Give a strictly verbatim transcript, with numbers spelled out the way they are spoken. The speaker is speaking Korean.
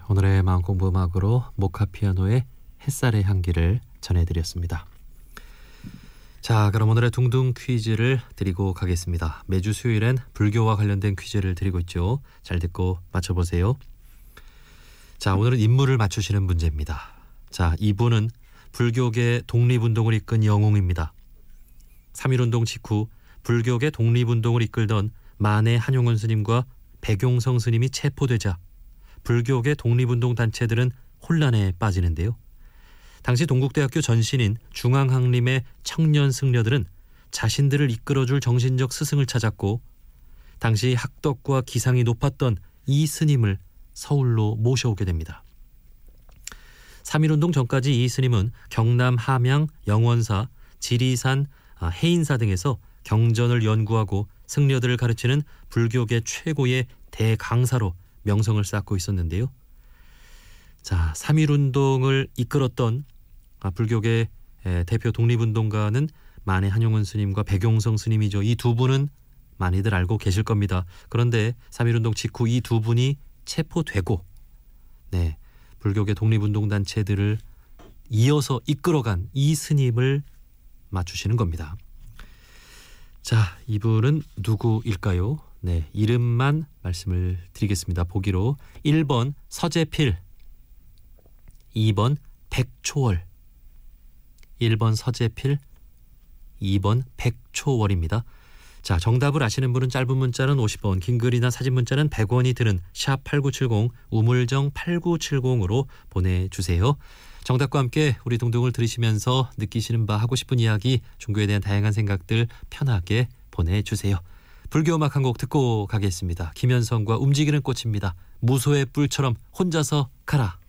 오늘의 마음공부 음악으로 모카피아노의 햇살의 향기를 전해드렸습니다. 자, 그럼 오늘의 둥둥 퀴즈를 드리고 가겠습니다. 매주 수요일엔 불교와 관련된 퀴즈를 드리고 있죠. 잘 듣고 맞춰보세요. 자, 오늘은 인물을 맞추시는 문제입니다. 자, 이분은 불교계 독립운동을 이끈 영웅입니다. 삼일운동 직후 불교계 독립운동을 이끌던 만해 한용운 스님과 백용성 스님이 체포되자 불교계 독립운동 단체들은 혼란에 빠지는데요. 당시 동국대학교 전신인 중앙학림의 청년 승려들은 자신들을 이끌어줄 정신적 스승을 찾았고 당시 학덕과 기상이 높았던 이 스님을 서울로 모셔오게 됩니다. 삼일운동 전까지 이 스님은 경남 함양, 영원사, 지리산, 해인사 등에서 경전을 연구하고 승려들을 가르치는 불교계 최고의 대강사로 명성을 쌓고 있었는데요. 자, 삼일운동을 이끌었던 아, 불교계 대표 독립운동가는 만해 한용운 스님과 백용성 스님이죠. 이 두 분은 많이들 알고 계실 겁니다. 그런데 삼일운동 직후 이 두 분이 체포되고 네, 불교계 독립운동 단체들을 이어서 이끌어간 이 스님을 맞추시는 겁니다. 자, 이분은 누구일까요? 네, 이름만 말씀을 드리겠습니다. 보기로 일 번 서재필, 이 번 백초월, 일 번 서재필, 이 번 백초월입니다. 자, 정답을 아시는 분은 짧은 문자는 오십 원, 긴 글이나 사진 문자는 백 원이 드는 샵 팔구칠공, 우물정 팔구칠공으로 보내주세요. 정답과 함께 우리 동동을 들으시면서 느끼시는 바, 하고 싶은 이야기, 종교에 대한 다양한 생각들 편하게 보내주세요. 불교 음악 한 곡 듣고 가겠습니다. 김현성과 움직이는 꽃입니다. 무소의 뿔처럼 혼자서 가라.